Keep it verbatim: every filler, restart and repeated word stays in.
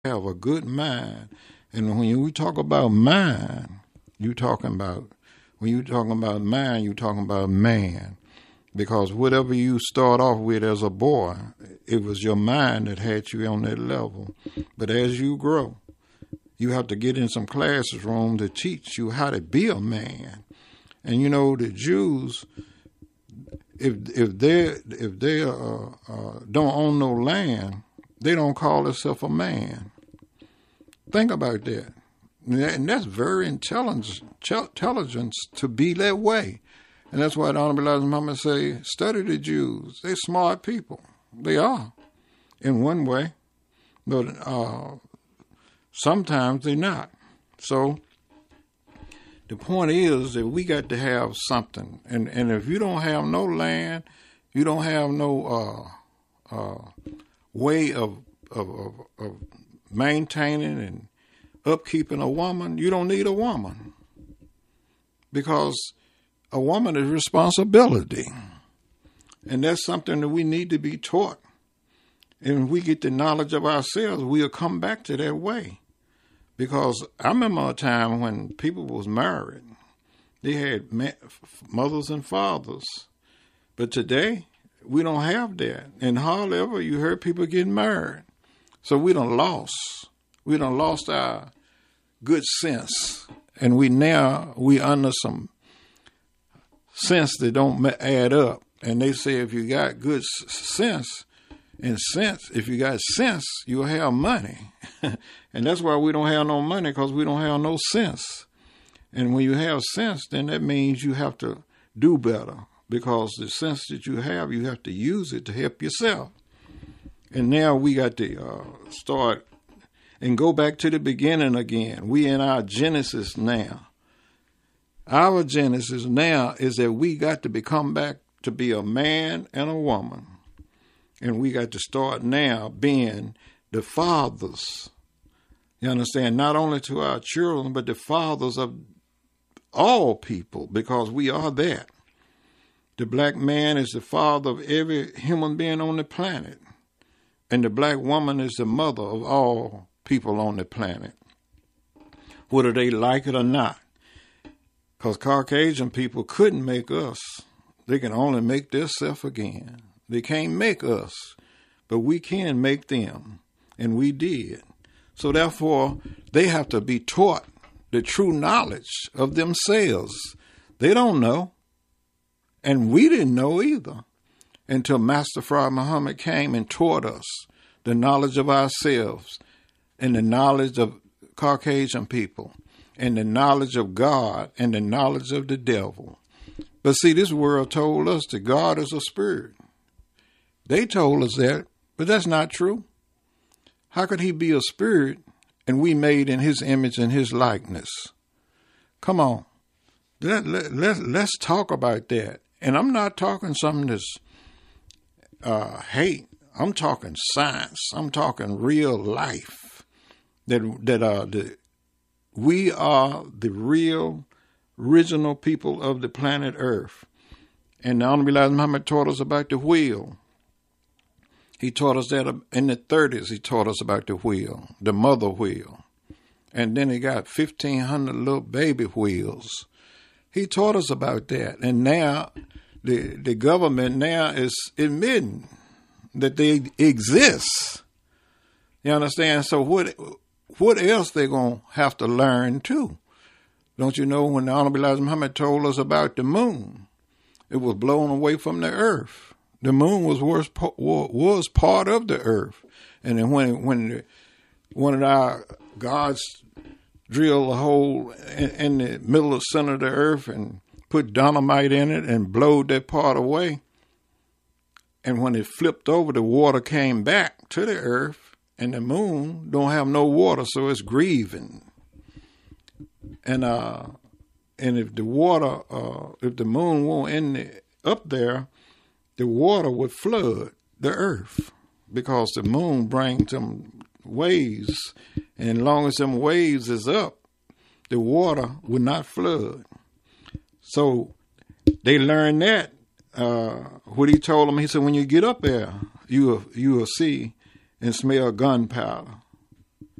have a good mind. And when you, we talk about mind, you talking about, when you talking about mind, you talking about man. Because whatever you start off with as a boy, it was your mind that had you on that level. But as you grow, you have to get in some classroom to teach you how to be a man. And you know, the Jews, if if they if they uh, uh, don't own no land, they don't call themselves a man. Think about that. And that's very intelligent, intelligence to be that way. And that's why the Honorable Elijah Muhammad say, study the Jews. They're smart people. They are, in one way. But uh, sometimes they're not. So the point is that we got to have something. And, and if you don't have no land, you don't have no uh, uh, way of, of, of, of maintaining and upkeeping a woman, you don't need a woman. Because a woman is responsibility. And that's something that we need to be taught. And when we get the knowledge of ourselves, we'll come back to that way. Because I remember a time when people was married. They had mothers and fathers. But today, we don't have that. And hardly ever you heard people getting married. So we done lost. We done lost our good sense. And we now, we under some sense that don't add up. And they say if you got good sense, and sense, if you got sense, you'll have money. And that's why we don't have no money, because we don't have no sense. And when you have sense, then that means you have to do better, because the sense that you have, you have to use it to help yourself. And now we got to uh, start and go back to the beginning again. We in our Genesis now. Our Genesis now is that we got to become back to be a man and a woman. And we got to start now being the fathers. You understand? Not only to our children, but the fathers of all people, because we are that. The black man is the father of every human being on the planet. And the black woman is the mother of all people on the planet, whether they like it or not. Because Caucasian people couldn't make us. They can only make themselves again. They can't make us, but we can make them, and we did. So therefore, they have to be taught the true knowledge of themselves. They don't know, and we didn't know either, until Master Fard Muhammad came and taught us the knowledge of ourselves and the knowledge of Caucasian people and the knowledge of God and the knowledge of the devil. But see, this world told us that God is a spirit. They told us that, but that's not true. How could he be a spirit and we made in his image and his likeness? Come on. Let, let, let, let's talk about that. And I'm not talking something that's uh, hate. I'm talking science. I'm talking real life. That that uh, the, we are the real, original people of the planet Earth. And the Honorable Elijah Muhammad taught us about the wheel. He taught us that in the thirties. He taught us about the wheel, the mother wheel. And then he got fifteen hundred little baby wheels. He taught us about that. And now the the government now is admitting that they exist. You understand? So what what else they going to have to learn too? Don't you know when the Honorable Elijah Muhammad told us about the moon, it was blown away from the earth. The moon was was, was part of the earth. And then when when the, one of our gods drilled a hole in, in the middle of the center of the earth and put dynamite in it and blowed that part away, and when it flipped over, the water came back to the earth, and the moon don't have no water, so it's grieving. And uh, and if the water, uh, if the moon won't in the, up there, the water would flood the earth, because the moon brings them waves, and as long as them waves is up, the water would not flood. So they learned that. Uh, what he told them, he said, when you get up there, you will, you will see and smell gunpowder.